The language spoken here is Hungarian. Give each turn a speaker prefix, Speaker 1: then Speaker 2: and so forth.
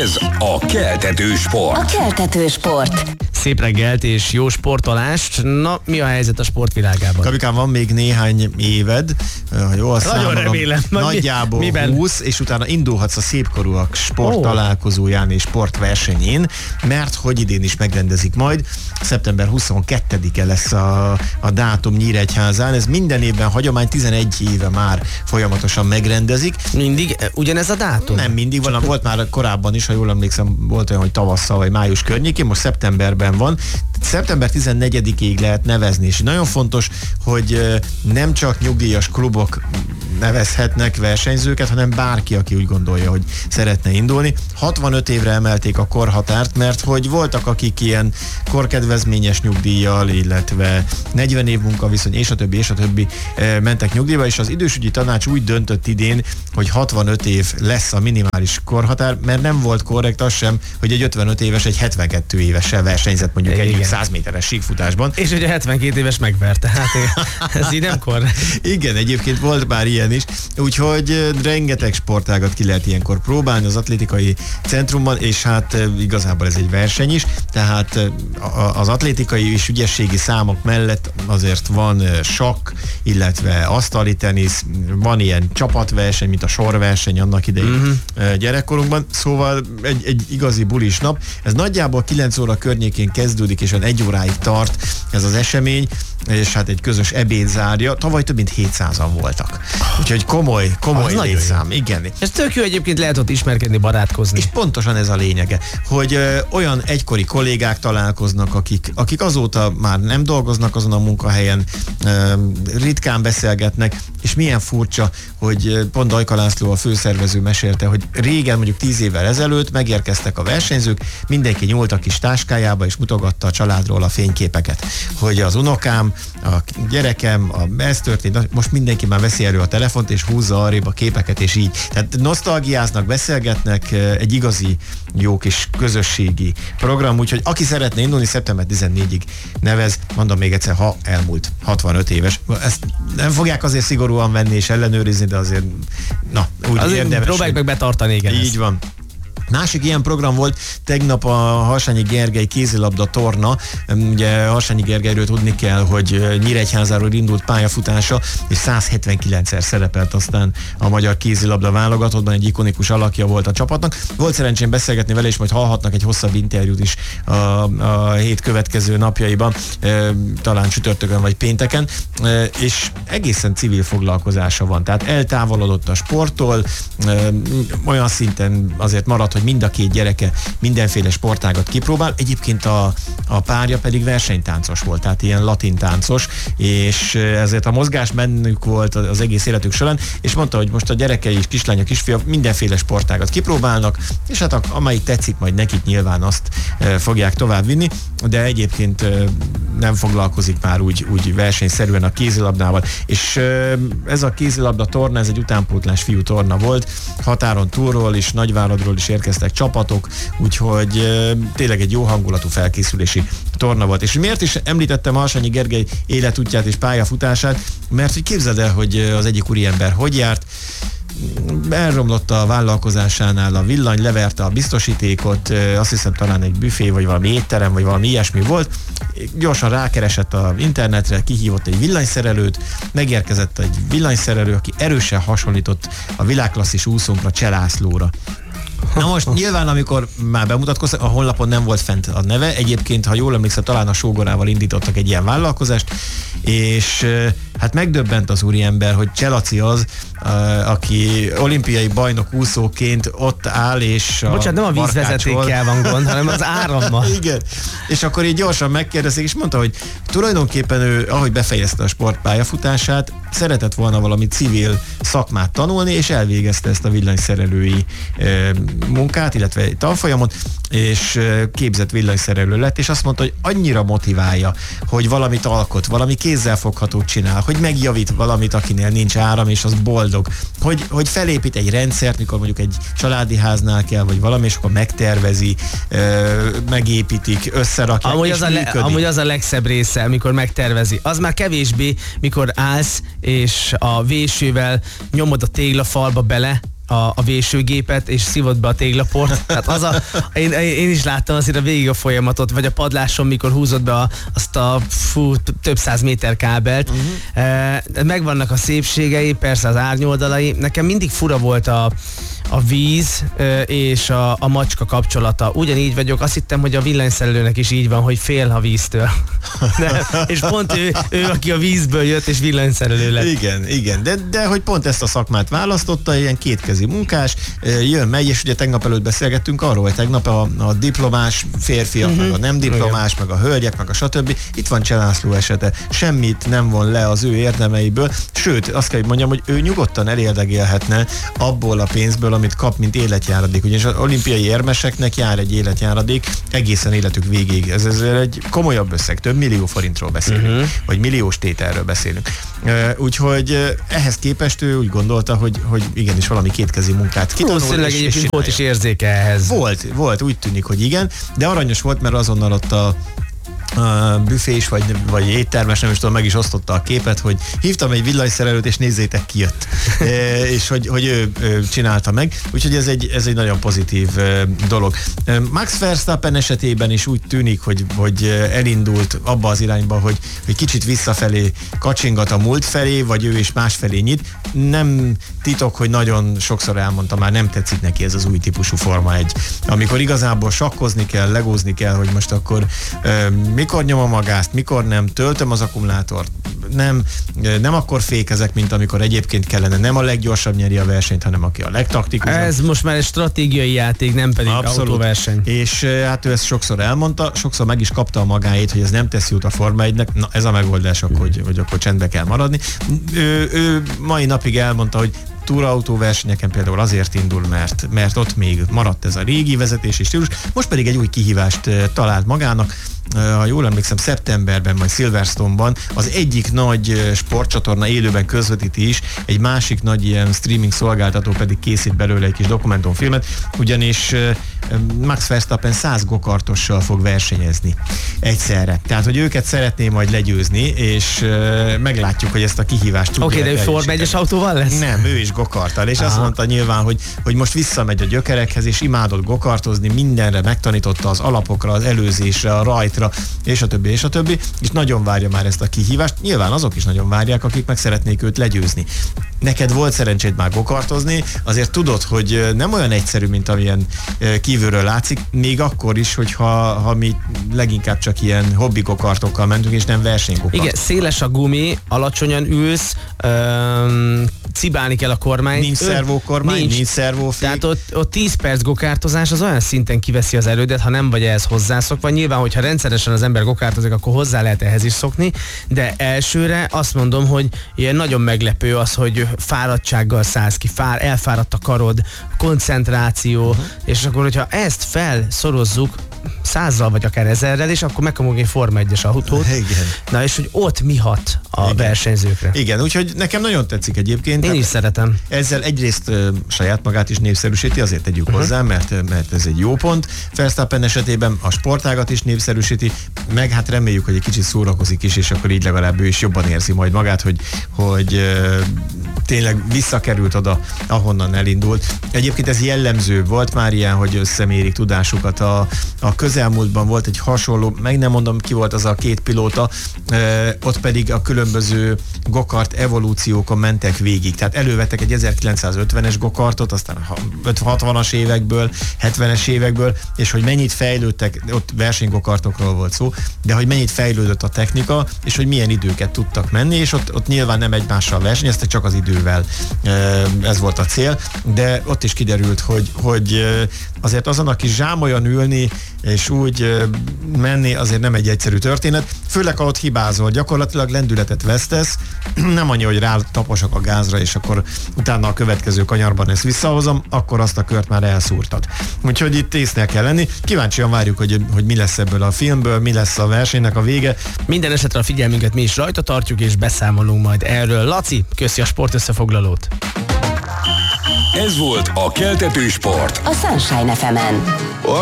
Speaker 1: Ez a Keltető Sport.
Speaker 2: A Keltető Sport.
Speaker 3: Szép reggelt és jó sportolást. Na, mi a helyzet a sportvilágában?
Speaker 4: Kabikám, van még néhány éved, ha jól számolom,
Speaker 3: remélem.
Speaker 4: nagyjából
Speaker 3: miben?
Speaker 4: 20, és utána indulhatsz a szépkorúak sporttalálkozóján és sportversenyén, mert hogy idén is megrendezik majd. Szeptember 22-e lesz a dátum Nyíregyházán. Ez minden évben hagyomány, 11 éve már folyamatosan megrendezik.
Speaker 3: Mindig ugyanez a dátum?
Speaker 4: Nem mindig, volt már korábban is, ha jól emlékszem, volt olyan, hogy tavasszal vagy május környékén, most szeptemberben van. Szeptember 14-ig lehet nevezni, és nagyon fontos, hogy nem csak nyugdíjas klubok nevezhetnek versenyzőket, hanem bárki, aki úgy gondolja, hogy szeretne indulni. 65 évre emelték a korhatárt, mert hogy voltak, akik ilyen korkedvezményes nyugdíjjal, illetve 40 év munkaviszony, és a többi mentek nyugdíjba, és az idősügyi tanács úgy döntött idén, hogy 65 év lesz a minimális korhatár, mert nem volt korrekt az sem, hogy egy 55 éves, egy 72 évessel versenyzett mondjuk egy 100 méteres síkfutásban.
Speaker 3: És ugye 72 éves megverte, hát ez így nem korrekt.
Speaker 4: Igen, egyébként volt már ilyen is, úgyhogy rengeteg sportágat ki lehet ilyenkor próbálni az atlétikai centrumban, és hát igazából ez egy verseny is, tehát az atlétikai és ügyességi számok mellett azért van sakk, illetve asztali tenisz, van ilyen csapatverseny, mint a sorverseny annak idején gyerekkorunkban, szóval egy igazi bulis nap. Ez nagyjából 9 óra környékén kezdődik, és olyan 1 óráig tart ez az esemény, és hát egy közös ebéd zárja. Tavaly több mint 700-an voltak. Úgyhogy komoly létszám. Igen.
Speaker 3: Ez tök jó, egyébként lehet ott ismerkedni, barátkozni.
Speaker 4: És pontosan ez a lényege, hogy olyan egykori kollégák találkoznak, akik azóta már nem dolgoznak azon a munkahelyen, ritkán beszélgetnek, és milyen furcsa, hogy pont Dajka László, a főszervező mesélte, hogy régen, mondjuk 10 évvel ezelőtt megérkeztek a versenyzők, mindenki nyúlt a kis táskájába, és mutogatta a családról a fényképeket. Hogy az unokám, a gyerekem, ez történt, most mindenki már veszi elő a telefont, és húzza arrébb a képeket, és így. Tehát nosztalgiáznak, beszélgetnek, egy igazi jó kis közösségi program, úgyhogy aki szeretne indulni, szeptember 14-ig nevez, mondom még egyszer, ha elmúlt 65 éves. Ezt nem fogják azért szigorúan venni és ellenőrizni, de azért, na, úgy
Speaker 3: azért
Speaker 4: érdemes.
Speaker 3: Próbáljuk meg betartani, igen.
Speaker 4: Így van. Másik ilyen program volt tegnap a Harsányi Gergely kézilabda torna. Ugye Harsányi Gergelyről tudni kell, hogy Nyíregyházáról indult pályafutása, és 179-szer szerepelt aztán a magyar kézilabda válogatottban, egy ikonikus alakja volt a csapatnak. Volt szerencsém beszélgetni vele, és majd hallhatnak egy hosszabb interjút is a hét következő napjaiban, talán csütörtökön vagy pénteken, és egészen civil foglalkozása van. Tehát eltávolodott a sporttól, olyan szinten azért maradt, hogy mind a két gyereke mindenféle sportágat kipróbál. Egyébként a párja pedig versenytáncos volt, tehát ilyen latin táncos, és ezért a mozgás bennük volt az egész életük során, és mondta, hogy most a gyerekei és kislányok, kisfiak mindenféle sportágat kipróbálnak, és hát amelyik tetszik majd nekik, nyilván azt fogják továbbvinni, de egyébként nem foglalkozik már úgy versenyszerűen a kézilabdával. És ez a kézilabda torna, ez egy utánpótlás fiú torna volt, határon túlról is, Nagyváradról is érkeztek csapatok, úgyhogy tényleg egy jó hangulatú felkészülési torna volt. És miért is említettem Harsányi Gergely életútját és pályafutását? Mert hogy képzeld el, hogy az egyik úriember hogy járt, elromlott a vállalkozásánál a villany, leverte a biztosítékot, azt hiszem talán egy büfé, vagy valami étterem, vagy valami ilyesmi volt. Gyorsan rákeresett az internetre, kihívott egy villanyszerelőt, megérkezett egy villanyszerelő, aki erősen hasonlított a világklasszis úszónkra, Cseh Lászlóra. Na most nyilván, amikor már bemutatkoztak, a honlapon nem volt fent a neve, egyébként, ha jól emlékszem, talán a sógorával indítottak egy ilyen vállalkozást, és hát megdöbbent az úriember, hogy Cselaci az, aki olimpiai bajnok úszóként ott áll, és
Speaker 3: bocsánat, nem a vízvezetékkel van gond, hanem az árammal.
Speaker 4: Igen. És akkor így gyorsan megkérdezik, és mondta, hogy tulajdonképpen ő, ahogy befejezte a sportpályafutását, szeretett volna valami civil szakmát tanulni, és elvégezte ezt a villanyszerelői munkát, illetve tanfolyamot, és képzett villanyszerelő lett, és azt mondta, hogy annyira motiválja, hogy valamit alkot, valami kézzelfoghatót csinál, hogy megjavít valamit, akinél nincs áram, és az boldog, hogy felépít egy rendszert, mikor mondjuk egy családi háznál kell, vagy valami, és akkor megtervezi, megépítik, összerakja,
Speaker 3: amúgy az a legszebb része, amikor megtervezi. Az már kevésbé, mikor állsz, és a vésővel nyomod a téglafalba bele, a vésőgépet, és szívott be a téglaport. Tehát én is láttam azért végig a folyamatot, vagy a padláson, mikor húzott be azt a több 100 méter kábelt. Megvannak a szépségei, persze az árnyoldalai. Nekem mindig fura volt a víz és a macska kapcsolata. Ugyanígy vagyok, azt hittem, hogy a villanyszerelőnek is így van, hogy fél a víztől. És pont ő, aki a vízből jött, és villanyszerelő lett.
Speaker 4: Igen, de hogy pont ezt a szakmát választotta, ilyen kétkezi munkás, jön, megy, és ugye tegnap előtt beszélgettünk arról, hogy tegnap a diplomás férfiak, meg a nem diplomás, meg a hölgyek, meg a stb. Itt van Cseh László esete. Semmit nem von le az ő érdemeiből, sőt, azt kell, hogy mondjam, hogy ő nyugodtan elérdegélhetne abból a pénzből, amit kap, mint életjáradék. Ugyanis az olimpiai érmeseknek jár egy életjáradék egészen életük végéig. Ez egy komolyabb összeg, több millió forintról beszélünk, vagy milliós tételről beszélünk. Úgyhogy ehhez képest ő úgy gondolta, hogy igenis valami kétkezi munkát kitanul.
Speaker 3: Valószínűleg egyébként volt is érzéke ehhez.
Speaker 4: Volt, úgy tűnik, hogy igen, de aranyos volt, mert azonnal ott a büfés vagy éttermes, nem is tudom, meg is osztotta a képet, hogy hívtam egy villanyszerelőt, és nézzétek, ki jött. És hogy ő csinálta meg. Úgyhogy ez egy nagyon pozitív dolog. Max Verstappen esetében is úgy tűnik, hogy elindult abba az irányba, hogy kicsit visszafelé kacsingat a múlt felé, vagy ő is másfelé nyit. Nem titok, hogy nagyon sokszor elmondta, már nem tetszik neki ez az új típusú Forma 1. Amikor igazából sakkozni kell, legózni kell, hogy most akkor mikor nyomom a gázt, mikor nem, töltöm az akkumulátort, nem akkor fékezek, mint amikor egyébként kellene, nem a leggyorsabb nyeri a versenyt, hanem aki a legtaktikusabb.
Speaker 3: Ez most már egy stratégiai játék, nem pedig autóverseny.
Speaker 4: És hát ő ezt sokszor elmondta, sokszor meg is kapta a magáét, hogy ez nem teszi út a Forma 1-nek, na ez a megoldás, hogy akkor csendbe kell maradni. Ő mai napig elmondta, hogy túraautóversenyeken például azért indul, mert ott még maradt ez a régi vezetési stílus, most pedig egy új kihívást talált magának. Ha jól emlékszem, szeptemberben, majd Silverstone-ban az egyik nagy sportcsatorna élőben közvetíti is, egy másik nagy ilyen streaming szolgáltató pedig készít belőle egy kis dokumentumfilmet, ugyanis Max Verstappen 100 gokartossal fog versenyezni egyszerre. Tehát, hogy őket szeretné majd legyőzni, és meglátjuk, hogy ezt a kihívást tudja.
Speaker 3: Oké, de ő Forma 1-es autóval lesz?
Speaker 4: Nem, ő is gokarttal, és azt mondta nyilván, hogy most visszamegy a gyökerekhez, és imádott gokartozni, mindenre megtanította, az alapokra, az előzésre, a rajtra, és a többi, és nagyon várja már ezt a kihívást. Nyilván azok is nagyon várják, akik meg szeretnék őt legyőzni. Neked volt szerencséd már gokartozni, azért tudod, hogy nem olyan egyszerű, mint amilyen kívülről látszik, még akkor is, hogyha mi leginkább csak ilyen hobbi gokartokkal mentünk, és nem versenygokart.
Speaker 3: Igen, széles a gumi, alacsonyan ülsz, cibálni kell a kormányt.
Speaker 4: Nincs szervókormány, nincs szervófék.
Speaker 3: Tehát ott 10 perc gokártozás az olyan szinten kiveszi az erődet, ha nem vagy ehhez hozzászokva. Nyilván, hogyha rendszeresen az ember gokártozik, akkor hozzá lehet ehhez is szokni, de elsőre azt mondom, hogy ilyen nagyon meglepő az, hogy fáradtsággal szállsz ki, elfáradt a karod, koncentráció, és akkor, hogyha ezt felszorozzuk 100-zal vagy akár 1000-rel, és akkor megkapunk egy Forma 1-es autót.
Speaker 4: Igen.
Speaker 3: Na és hogy ott mi hat a versenyzőkre.
Speaker 4: Igen, úgyhogy nekem nagyon tetszik egyébként.
Speaker 3: Én is szeretem.
Speaker 4: Ezzel egyrészt saját magát is népszerűsíti, azért tegyük hozzá, mert ez egy jó pont. Verstappen esetében a sportágat is népszerűsíti, meg hát reméljük, hogy egy kicsit szórakozik is, és akkor így legalább ő is jobban érzi majd magát, hogy tényleg visszakerült oda, ahonnan elindult. Egyébként ez jellemző volt már ilyen, hogy összemérik tudásukat. A közelmúltban volt egy hasonló, meg nem mondom, ki volt az a két pilóta, ott pedig a különböző gokart evolúciókon mentek végig. Tehát elővettek egy 1950-es gokartot, aztán 60-as évekből, 70-es évekből, és hogy mennyit fejlődtek, ott versenygokartokról volt szó, de hogy mennyit fejlődött a technika, és hogy milyen időket tudtak menni, és ott nyilván nem egymással versenyeztek, csak az idővel ez volt a cél, de ott is kiderült, hogy azért azon, aki zsámolyan ülni, és úgy menni azért nem egy egyszerű történet, főleg ha ott hibázol, gyakorlatilag lendületet vesztesz, nem annyi, hogy rátaposak a gázra, és akkor utána a következő kanyarban ezt visszahozom, akkor azt a kört már elszúrtad. Úgyhogy itt észnél kell lenni. Kíváncsian várjuk, hogy mi lesz ebből a filmből, mi lesz a versenynek a vége.
Speaker 3: Minden esetre a figyelmünket mi is rajta tartjuk, és beszámolunk majd erről. Laci, köszi a sportösszefoglalót.
Speaker 1: Ez volt a Keltető Sport.
Speaker 2: A Sunshine FM-en.